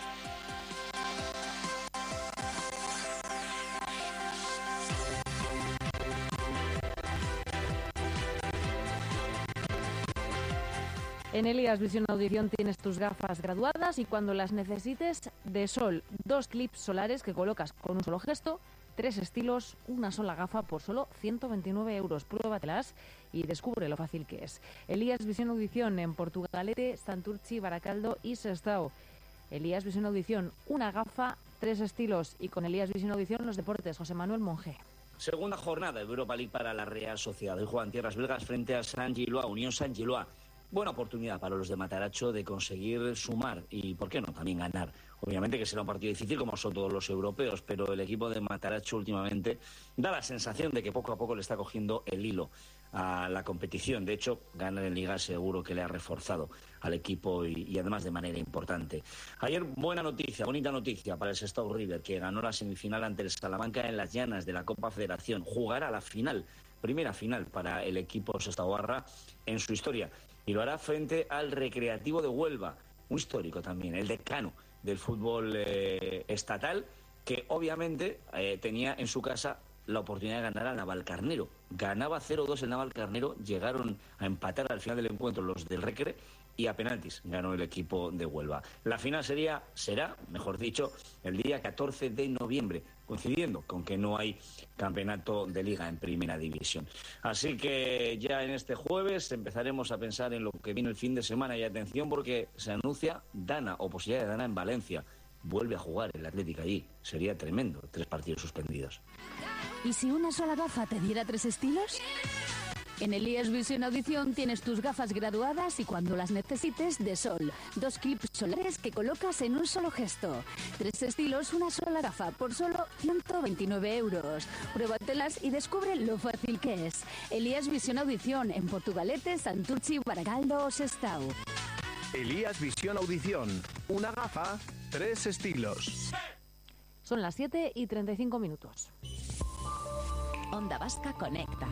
En Elías Visión Audición tienes tus gafas graduadas y cuando las necesites, de sol, dos clips solares que colocas con un solo gesto, tres estilos, una sola gafa por solo ciento veintinueve euros. Pruébatelas y descubre lo fácil que es. Elías Visión Audición en Portugalete, Santurchi, Baracaldo y Sestao. Elías Visión Audición, una gafa, tres estilos y con Elías Visión Audición los deportes. José Manuel Monge. Segunda jornada de Europa League para la Real Sociedad. Hoy juegan tierras belgas frente a San Giloa, Unión San Giloa. Buena oportunidad para los de Mataracho de conseguir sumar y, ¿por qué no?, también ganar. Obviamente que será un partido difícil como son todos los europeos, pero el equipo de Mataracho últimamente da la sensación de que poco a poco le está cogiendo el hilo a la competición. De hecho, ganar en Liga seguro que le ha reforzado al equipo y, y además de manera importante. Ayer, buena noticia, bonita noticia para el Sestao River, que ganó la semifinal ante el Salamanca en las llanas de la Copa Federación. Jugará la final, primera final para el equipo sestaoarra en su historia. Y lo hará frente al Recreativo de Huelva, un histórico también, el decano del fútbol eh, estatal, que obviamente eh, tenía en su casa la oportunidad de ganar al Navalcarnero. Ganaba cero dos el Navalcarnero, llegaron a empatar al final del encuentro los del Recre y a penaltis ganó el equipo de Huelva. La final sería, será, mejor dicho, el día catorce de noviembre, coincidiendo con que no hay campeonato de Liga en Primera División. Así que ya en este jueves empezaremos a pensar en lo que viene el fin de semana y atención porque se anuncia Dana o posibilidad de Dana en Valencia. Vuelve a jugar el Atlético allí. Sería tremendo, tres partidos suspendidos. ¿Y si una sola gafa te diera tres estilos? En Elías Visión Audición tienes tus gafas graduadas y cuando las necesites de sol. Dos clips solares que colocas en un solo gesto. Tres estilos, una sola gafa por solo ciento veintinueve euros. Pruébatelas y descubre lo fácil que es. Elías Visión Audición en Portugalete, Santurchi, Baragaldo o Sestao. Elías Visión Audición. Una gafa, tres estilos. Son las siete y treinta y cinco minutos. Onda Vasca Conecta.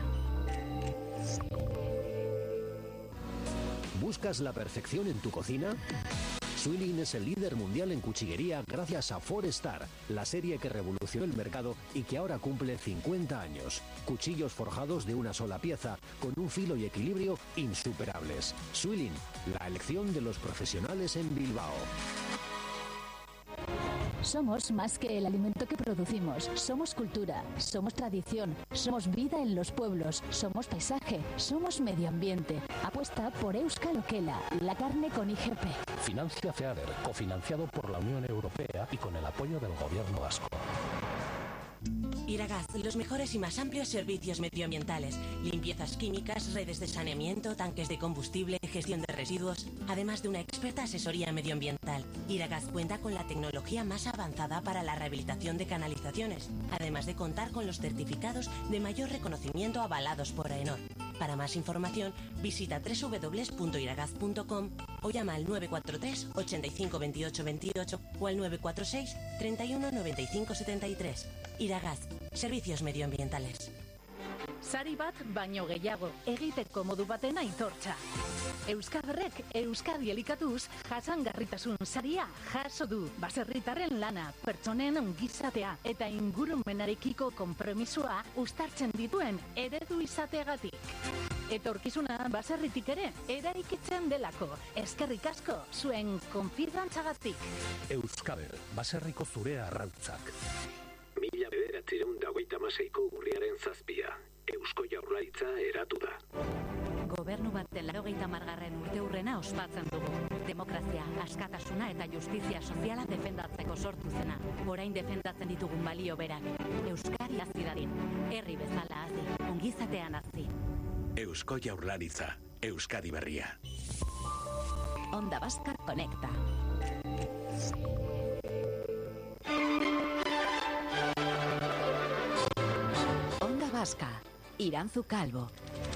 ¿Buscas la perfección en tu cocina? Swilling es el líder mundial en cuchillería gracias a Four Star, la serie que revolucionó el mercado y que ahora cumple cincuenta años. Cuchillos forjados de una sola pieza, con un filo y equilibrio insuperables. Swilling, la elección de los profesionales en Bilbao. Somos más que el alimento que producimos. Somos cultura, somos tradición, somos vida en los pueblos, somos paisaje, somos medio ambiente. Apuesta por Euskal Okela, la carne con I G P. Financia FEADER, cofinanciado por la Unión Europea y con el apoyo del Gobierno vasco. Iragaz, los mejores y más amplios servicios medioambientales. Limpiezas químicas, redes de saneamiento, tanques de combustible, gestión de residuos, además de una experta asesoría medioambiental. Iragaz cuenta con la tecnología más avanzada para la rehabilitación de canalizaciones, además de contar con los certificados de mayor reconocimiento avalados por AENOR. Para más información, visita doble u doble u doble u punto iragaz punto com o llama al nueve cuatro tres, ochenta y cinco, veintiocho veintiocho o al nueve cuatro seis, treinta y uno, noventa y cinco setenta y tres. Iragaz, servicios medioambientales. Sari bat baino gehiago, egiteko modu baten aitortza. Euskaderrek Euskadi elikatuz jasangarritasun saria jaso du. Baserritarren lana, pertsonen ongizatea eta ingurumenarekiko konpromisoa uztartzen dituen eredu izateagatik. Etorkizuna baserritik ere eraikitzen delako. Eskerrik asko zuen konfidantzagatik. Euskader, baserriko zure arrautzak. Mila bederatziehun eta hogeita hamaseiko urriaren zazpia. Eusko Jaurlaritza eratu da. Gobernu baten laurogeita hamargarren urteurrena ospatzen dugu. Demokrazia, askatasuna eta justizia soziala defendatzeko sortu zena. Orain defendatzen ditugun balio berak. Euskadi hazi dadin. Herri bezala hazi. Ongizatean hazi. Eusko Jaurlaritza. Euskadi berria. Onda Vasca Conecta. Onda Vasca. Iranzu Calvo.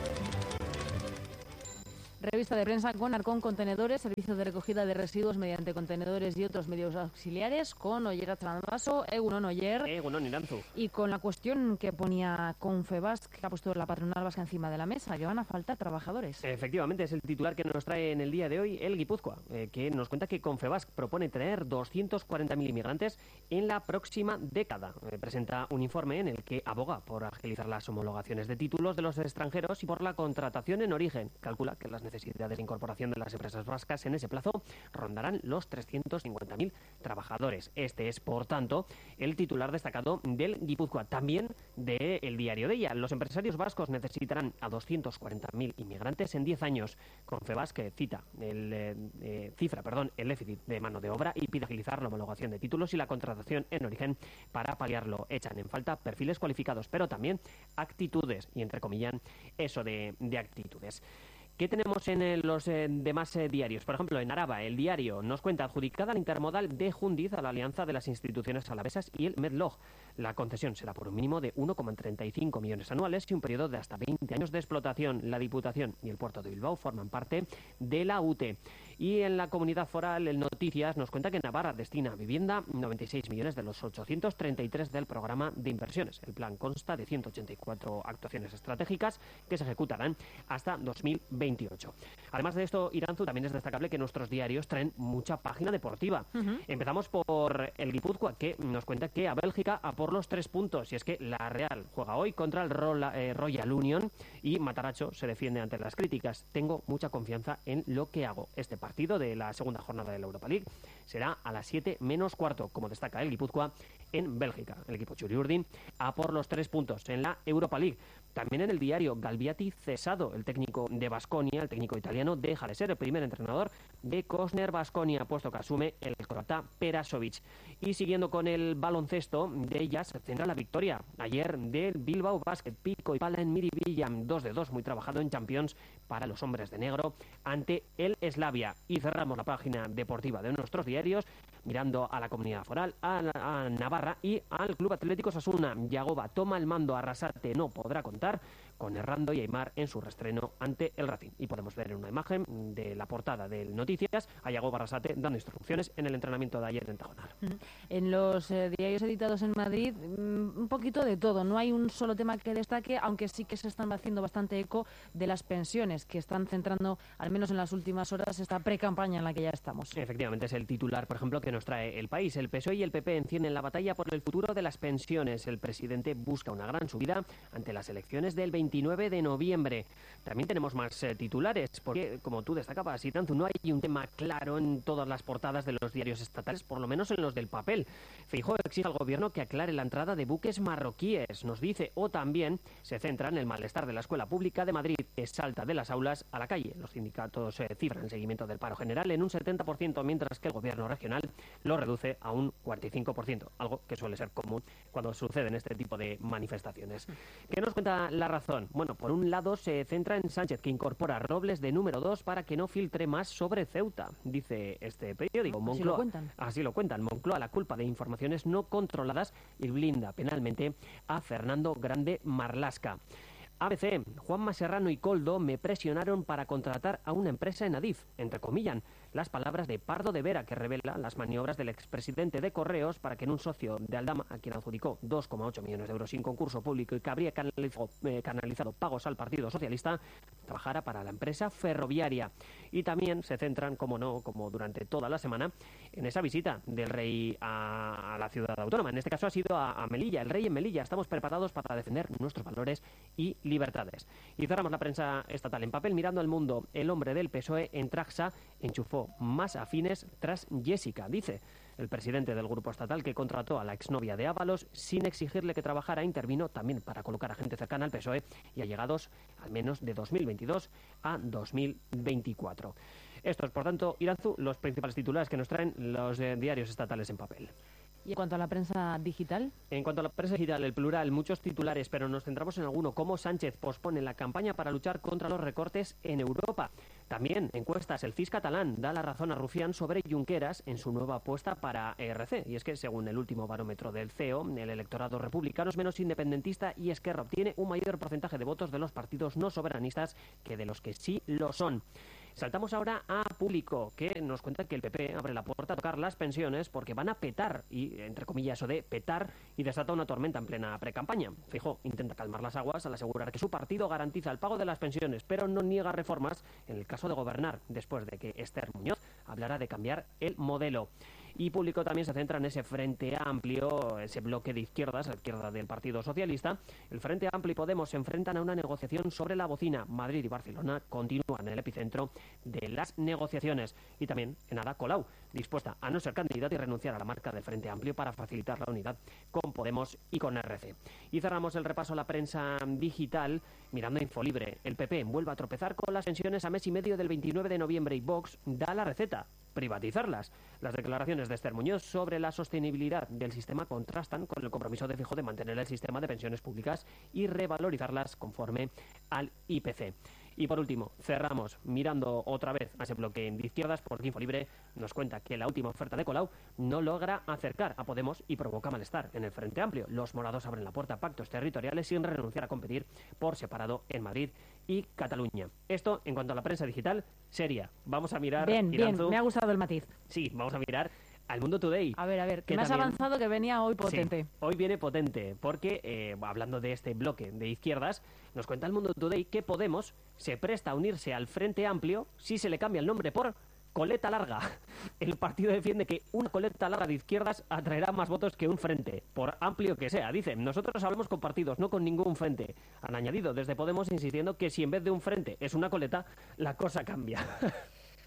Revista de prensa con Arcón Contenedores, servicio de recogida de residuos mediante contenedores y otros medios auxiliares, con Oyer Atrandaso, Egunon Oyer. Egunon Iranzu. Y con la cuestión que ponía Confebask, que ha puesto la patronal vasca encima de la mesa, que van a faltar trabajadores. Efectivamente, es el titular que nos trae en el día de hoy el Guipúzcoa, eh, que nos cuenta que Confebask propone traer doscientos cuarenta mil inmigrantes en la próxima década. Eh, presenta un informe en el que aboga por agilizar las homologaciones de títulos de los extranjeros y por la contratación en origen. Calcula que las necesidades de incorporación de las empresas vascas en ese plazo rondarán los trescientos cincuenta mil trabajadores. Este es, por tanto, el titular destacado del Guipúzcoa, también del diario de ella. Los empresarios vascos necesitarán a doscientos cuarenta mil inmigrantes en diez años. Confebask cita el eh, eh, cifra, perdón, el déficit de mano de obra y pide agilizar la homologación de títulos y la contratación en origen para paliarlo. Echan en falta perfiles cualificados, pero también actitudes, y entrecomillan eso de, de actitudes. ¿Qué tenemos en eh, los eh, demás eh, diarios? Por ejemplo, en Araba, el diario nos cuenta adjudicada la intermodal de Jundiz a la alianza de las instituciones alavesas y el Medlog. La concesión será por un mínimo de uno coma treinta y cinco millones anuales y un periodo de hasta veinte años de explotación. La Diputación y el Puerto de Bilbao forman parte de la U T E. Y en la comunidad foral, el Noticias nos cuenta que Navarra destina a vivienda noventa y seis millones de los ochocientos treinta y tres del programa de inversiones. El plan consta de ciento ochenta y cuatro actuaciones estratégicas que se ejecutarán hasta dos mil veintiocho. Además de esto, Iranzu, también es destacable que nuestros diarios traen mucha página deportiva. Uh-huh. Empezamos por el Guipúzcoa, que nos cuenta que a Bélgica a por los tres puntos. Y es que la Real juega hoy contra el Rola, eh, Royal Union y Mataracho se defiende ante las críticas. Tengo mucha confianza en lo que hago. Este partido de la segunda jornada de la Europa League será a las siete menos cuarto, como destaca el Guipúzcoa, en Bélgica. El equipo Txuri-Urdin a por los tres puntos en la Europa League. También en el diario, Galbiati cesado, el técnico de Baskonia, el técnico italiano, deja de ser el primer entrenador de Kosner Baskonia, puesto que asume el croata Perasovic. Y siguiendo con el baloncesto, de ellas se centra la victoria ayer del Bilbao Basket, pico y pala en Miribilla, dos de dos, muy trabajado en Champions para los hombres de negro ante el Slavia. Y cerramos la página deportiva de nuestros diarios mirando a la comunidad foral, a, la, a Navarra y al Club Atlético Osasuna. Yagoba toma el mando, Arrasate no podrá contar con Errando y Aimar en su reestreno ante el Racing. Y podemos ver en una imagen de la portada del Noticias a Yagoba Arrasate dando instrucciones en el entrenamiento de ayer en Tajonar. En los eh, diarios editados en Madrid, mmm, un poquito de todo. No hay un solo tema que destaque, aunque sí que se están haciendo bastante eco de las pensiones, que están centrando, al menos en las últimas horas, esta pre-campaña en la que ya estamos. Efectivamente, es el titular, por ejemplo, que nos trae El País. El P S O E y el P P encienden la batalla por el futuro de las pensiones. El presidente busca una gran subida ante las elecciones del veintinueve de noviembre. También tenemos más eh, titulares, porque, como tú destacabas, Itanzu, no hay un tema claro en todas las portadas de los diarios estatales, por lo menos en los del papel. Feijóo exige al gobierno que aclare la entrada de buques marroquíes, nos dice, o también se centra en el malestar de la escuela pública de Madrid, que salta de las aulas a la calle. Los sindicatos eh, cifran el seguimiento del paro general en un setenta por ciento, mientras que el gobierno regional lo reduce a un cuarenta y cinco por ciento, algo que suele ser común cuando suceden este tipo de manifestaciones. ¿Qué nos cuenta La Razón? Bueno, por un lado se centra en Sánchez, que incorpora a Robles de número dos para que no filtre más sobre Ceuta, dice este periódico. Así Moncloa, lo cuentan. Así lo cuentan. Moncloa la culpa de informaciones no controladas y blinda penalmente a Fernando Grande Marlasca. A B C, Juanma Serrano y Coldo me presionaron para contratar a una empresa en Adif, entrecomillan las palabras de Pardo de Vera, que revela las maniobras del expresidente de Correos para que en un socio de Aldama, a quien adjudicó dos coma ocho millones de euros sin concurso público y que habría canalizado, eh, canalizado pagos al Partido Socialista, trabajara para la empresa ferroviaria. Y también se centran, como no, como durante toda la semana, en esa visita del rey a, a la ciudad autónoma. En este caso ha sido a, a Melilla, el rey en Melilla. Estamos preparados para defender nuestros valores y libertades. Y cerramos la prensa estatal en papel mirando al mundo. El hombre del P S O E en Traxa enchufó más afines tras Jessica, dice. El presidente del grupo estatal, que contrató a la exnovia de Ábalos sin exigirle que trabajara, intervino también para colocar a gente cercana al P S O E y allegados al menos de dos mil veintidós a dos mil veinticuatro. Estos, por tanto, Iranzu, los principales titulares que nos traen los eh, diarios estatales en papel. ¿Y en cuanto a la prensa digital? En cuanto a la prensa digital, el plural, muchos titulares, pero nos centramos en alguno, como Sánchez pospone la campaña para luchar contra los recortes en Europa. También encuestas, el C I S catalán da la razón a Rufián sobre Junqueras en su nueva apuesta para E R C. Y es que, según el último barómetro del C E O, el electorado republicano es menos independentista y Esquerra obtiene un mayor porcentaje de votos de los partidos no soberanistas que de los que sí lo son. Saltamos ahora a Público, que nos cuenta que el P P abre la puerta a tocar las pensiones porque van a petar, y entre comillas eso de petar, y desata una tormenta en plena precampaña. Feijóo intenta calmar las aguas al asegurar que su partido garantiza el pago de las pensiones, pero no niega reformas en el caso de gobernar, después de que Esther Muñoz hablara de cambiar el modelo. Y Público también se centra en ese Frente Amplio, ese bloque de izquierdas, a la izquierda del Partido Socialista. El Frente Amplio y Podemos se enfrentan a una negociación sobre la bocina. Madrid y Barcelona continúan en el epicentro de las negociaciones. Y también en Ada Colau, dispuesta a no ser candidata y renunciar a la marca del Frente Amplio para facilitar la unidad con Podemos y con R C. Y cerramos el repaso a la prensa digital mirando Infolibre. El P P vuelve a tropezar con las pensiones a mes y medio del veintinueve de noviembre y Vox da la receta: privatizarlas. Las declaraciones de Esther Muñoz sobre la sostenibilidad del sistema contrastan con el compromiso de Feijóo de mantener el sistema de pensiones públicas y revalorizarlas conforme al I P C. Y por último, cerramos mirando otra vez a ese bloque de izquierdas, porque Infolibre nos cuenta que la última oferta de Colau no logra acercar a Podemos y provoca malestar en el Frente Amplio. Los morados abren la puerta a pactos territoriales sin renunciar a competir por separado en Madrid y Cataluña. Esto en cuanto a la prensa digital seria. Vamos a mirar... Bien, Iranzu, bien, me ha gustado el matiz. Sí, vamos a mirar al Mundo Today. A ver, a ver, que que me has también... avanzado que venía hoy potente. Sí, hoy viene potente, porque eh, hablando de este bloque de izquierdas, nos cuenta el Mundo Today que Podemos se presta a unirse al Frente Amplio si se le cambia el nombre por Coleta Larga. El partido defiende que una coleta larga de izquierdas atraerá más votos que un frente, por amplio que sea. Dicen, nosotros hablamos con partidos, no con ningún frente. Han añadido desde Podemos insistiendo que si en vez de un frente es una coleta, la cosa cambia.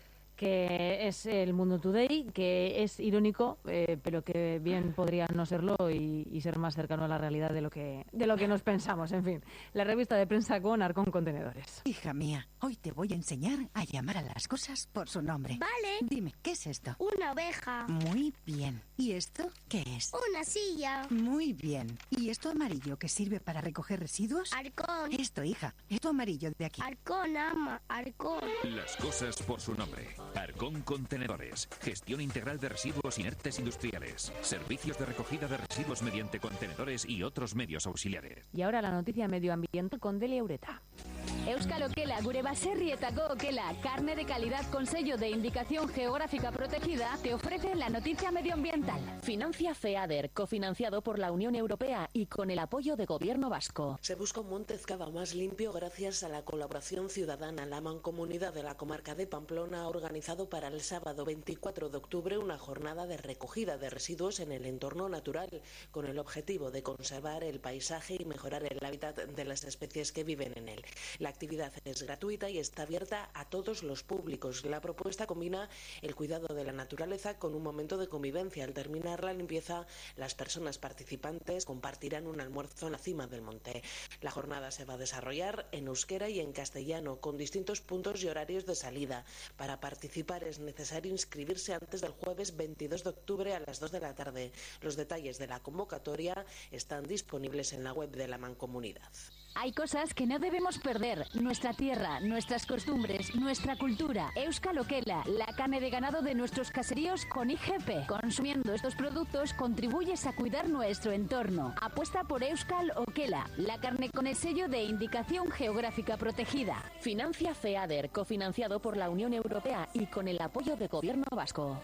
que es el Mundo Today, que es irónico, eh, pero que bien podría no serlo y, y ser más cercano a la realidad de lo que de lo que nos pensamos. En fin, la revista de prensa con Arcón Contenedores. Hija mía, hoy te voy a enseñar a llamar a las cosas por su nombre. Vale. Dime, ¿qué es esto? Una oveja. Muy bien. ¿Y esto qué es? Una silla. Muy bien. ¿Y esto amarillo que sirve para recoger residuos? Arcón. Esto, hija. Esto amarillo de aquí. Arcón, ama. Arcón. Las cosas por su nombre. Arcón Contenedores. Gestión integral de residuos inertes industriales. Servicios de recogida de residuos mediante contenedores y otros medios auxiliares. Y ahora la noticia medioambiental con Delia Ureta. Euskal Okela, gure baserrietako Okela, carne de calidad con sello de indicación geográfica protegida, te ofrece la noticia medioambiental. Financia FEADER, cofinanciado por la Unión Europea y con el apoyo de Gobierno vasco. Se busca un Montezcaba más limpio gracias a la colaboración ciudadana. La Mancomunidad de la Comarca de Pamplona ha organizado para el sábado veinticuatro de octubre una jornada de recogida de residuos en el entorno natural, con el objetivo de conservar el paisaje y mejorar el hábitat de las especies que viven en él. La actividad es gratuita y está abierta a todos los públicos. La propuesta combina el cuidado de la naturaleza con un momento de convivencia. Al terminar la limpieza, las personas participantes compartirán un almuerzo en la cima del monte. La jornada se va a desarrollar en euskera y en castellano, con distintos puntos y horarios de salida. Para participar es necesario inscribirse antes del jueves veintidós de octubre a las dos de la tarde. Los detalles de la convocatoria están disponibles en la web de la Mancomunidad. Hay cosas que no debemos perder. Nuestra tierra, nuestras costumbres, nuestra cultura. Euskal Okela, la carne de ganado de nuestros caseríos con I G P. Consumiendo estos productos contribuyes a cuidar nuestro entorno. Apuesta por Euskal Okela, la carne con el sello de indicación geográfica protegida. Financia FEADER, cofinanciado por la Unión Europea y con el apoyo de Gobierno vasco.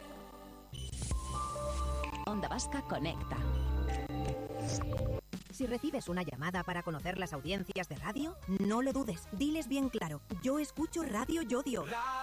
Onda Vasca Conecta. Si recibes una llamada para conocer las audiencias de radio, no lo dudes. Diles bien claro, yo escucho Radio Yodio.